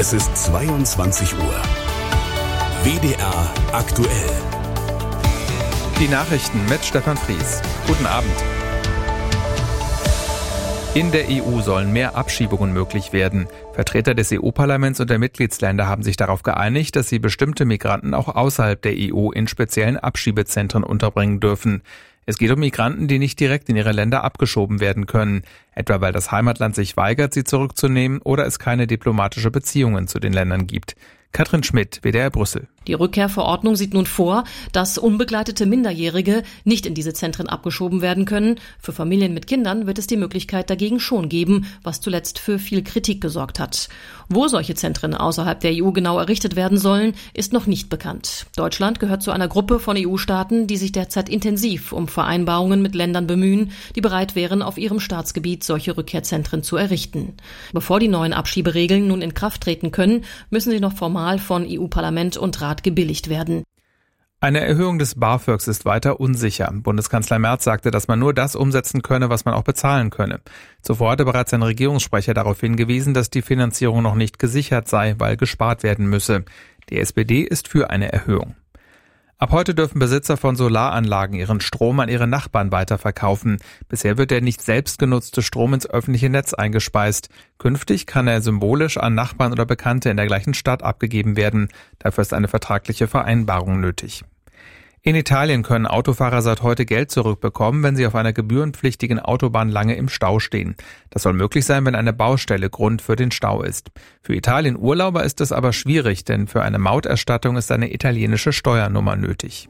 Es ist 22 Uhr. WDR aktuell. Die Nachrichten mit Stefan Fries. Guten Abend. In der EU sollen mehr Abschiebungen möglich werden. Vertreter des EU-Parlaments und der Mitgliedsländer haben sich darauf geeinigt, dass sie bestimmte Migranten auch außerhalb der EU in speziellen Abschiebezentren unterbringen dürfen. Es geht um Migranten, die nicht direkt in ihre Länder abgeschoben werden können, etwa weil das Heimatland sich weigert, sie zurückzunehmen oder es keine diplomatische Beziehungen zu den Ländern gibt. Katrin Schmidt, WDR Brüssel. Die Rückkehrverordnung sieht nun vor, dass unbegleitete Minderjährige nicht in diese Zentren abgeschoben werden können. Für Familien mit Kindern wird es die Möglichkeit dagegen schon geben, was zuletzt für viel Kritik gesorgt hat. Wo solche Zentren außerhalb der EU genau errichtet werden sollen, ist noch nicht bekannt. Deutschland gehört zu einer Gruppe von EU-Staaten, die sich derzeit intensiv um Vereinbarungen mit Ländern bemühen, die bereit wären, auf ihrem Staatsgebiet solche Rückkehrzentren zu errichten. Bevor die neuen Abschieberegeln nun in Kraft treten können, müssen sie noch formal von EU-Parlament und Rat gebilligt werden. Eine Erhöhung des BAföGs ist weiter unsicher. Bundeskanzler Merz sagte, dass man nur das umsetzen könne, was man auch bezahlen könne. Zuvor hatte bereits ein Regierungssprecher darauf hingewiesen, dass die Finanzierung noch nicht gesichert sei, weil gespart werden müsse. Die SPD ist für eine Erhöhung. Ab heute dürfen Besitzer von Solaranlagen ihren Strom an ihre Nachbarn weiterverkaufen. Bisher wird der nicht selbst genutzte Strom ins öffentliche Netz eingespeist. Künftig kann er symbolisch an Nachbarn oder Bekannte in der gleichen Stadt abgegeben werden. Dafür ist eine vertragliche Vereinbarung nötig. In Italien können Autofahrer seit heute Geld zurückbekommen, wenn sie auf einer gebührenpflichtigen Autobahn lange im Stau stehen. Das soll möglich sein, wenn eine Baustelle Grund für den Stau ist. Für Italien-Urlauber ist es aber schwierig, denn für eine Mauterstattung ist eine italienische Steuernummer nötig.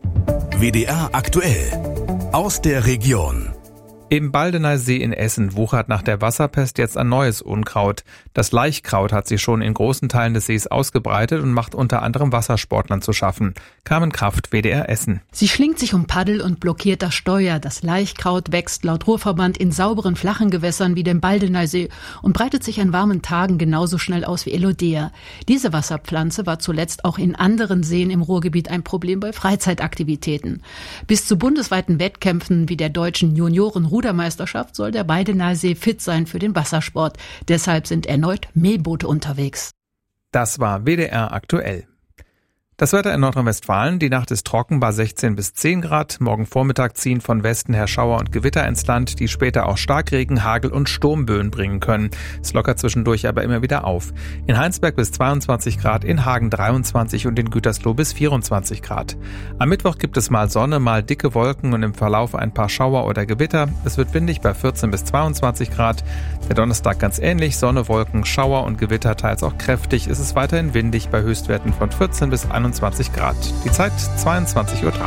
WDR aktuell. Aus der Region. Im Baldener See in Essen wuchert nach der Wasserpest jetzt ein neues Unkraut. Das Laichkraut hat sich schon in großen Teilen des Sees ausgebreitet und macht unter anderem Wassersportlern zu schaffen. Carmen Kraft, WDR Essen. Sie schlingt sich um Paddel und blockiert das Steuer. Das Laichkraut wächst laut Ruhrverband in sauberen, flachen Gewässern wie dem Baldener See und breitet sich an warmen Tagen genauso schnell aus wie Elodea. Diese Wasserpflanze war zuletzt auch in anderen Seen im Ruhrgebiet ein Problem bei Freizeitaktivitäten. Bis zu bundesweiten Wettkämpfen wie der deutschen Junioren-Rudermeisterschaft soll der Baldener See fit sein für den Wassersport. Deshalb sind erneut Mähboote unterwegs. Das war WDR aktuell. Das Wetter in Nordrhein-Westfalen, die Nacht ist trocken bei 16 bis 10 Grad. Morgen Vormittag ziehen von Westen her Schauer und Gewitter ins Land, die später auch Starkregen, Hagel und Sturmböen bringen können. Es lockert zwischendurch aber immer wieder auf. In Heinsberg bis 22 Grad, in Hagen 23 und in Gütersloh bis 24 Grad. Am Mittwoch gibt es mal Sonne, mal dicke Wolken und im Verlauf ein paar Schauer oder Gewitter. Es wird windig bei 14 bis 22 Grad. Der Donnerstag ganz ähnlich, Sonne, Wolken, Schauer und Gewitter, teils auch kräftig. Es ist weiterhin windig bei Höchstwerten von 14 bis 21 Grad. Die Zeit 22:03 Uhr.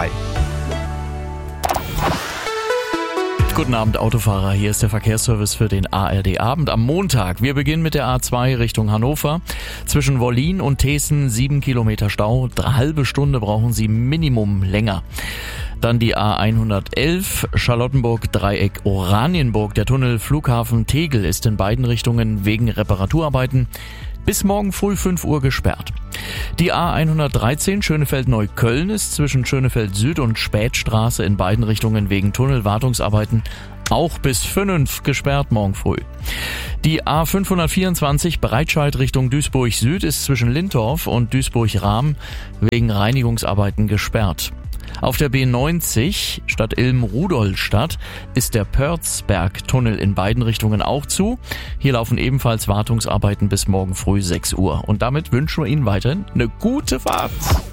Guten Abend, Autofahrer. Hier ist der Verkehrsservice für den ARD-Abend am Montag. Wir beginnen mit der A2 Richtung Hannover. Zwischen Wollin und Teeßen 7 Kilometer Stau. 3,5 Stunden brauchen Sie Minimum länger. Dann die A111 Charlottenburg-Dreieck Oranienburg. Der Tunnel Flughafen Tegel ist in beiden Richtungen wegen Reparaturarbeiten bis morgen früh 5 Uhr gesperrt. Die A113 Schönefeld-Neukölln ist zwischen Schönefeld Süd und Spätstraße in beiden Richtungen wegen Tunnelwartungsarbeiten auch bis 5 gesperrt morgen früh. Die A524 Breitscheid Richtung Duisburg Süd ist zwischen Lintorf und Duisburg-Rahm wegen Reinigungsarbeiten gesperrt. Auf der B90 Stadt Ilm-Rudolstadt ist der Pörzberg-Tunnel in beiden Richtungen auch zu. Hier laufen ebenfalls Wartungsarbeiten bis morgen früh 6 Uhr. Und damit wünschen wir Ihnen weiterhin eine gute Fahrt.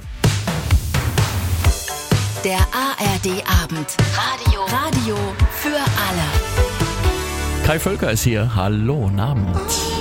Der ARD-Abend. Radio für alle. Kai Völker ist hier. Hallo, guten Abend.